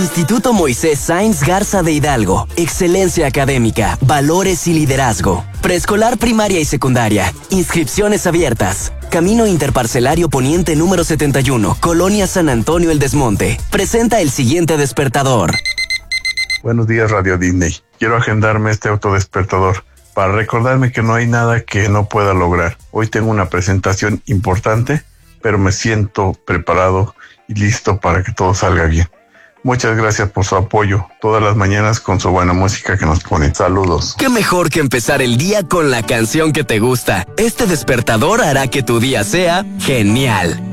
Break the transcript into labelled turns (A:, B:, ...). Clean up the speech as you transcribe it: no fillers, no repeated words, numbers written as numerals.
A: Instituto Moisés Sáenz Garza de Hidalgo. Excelencia académica, valores y liderazgo. Preescolar, primaria y secundaria. Inscripciones abiertas. Camino Interparcelario Poniente número 71, Colonia San Antonio El Desmonte. Presenta el siguiente despertador.
B: Buenos días, Radio Disney. Quiero agendarme este autodespertador para recordarme que no hay nada que no pueda lograr. Hoy tengo una presentación importante, pero me siento preparado y listo para que todo salga bien. Muchas gracias por su apoyo todas las mañanas con su buena música que nos pone. Saludos.
A: Qué mejor que empezar el día con la canción que te gusta. Este despertador hará que tu día sea genial.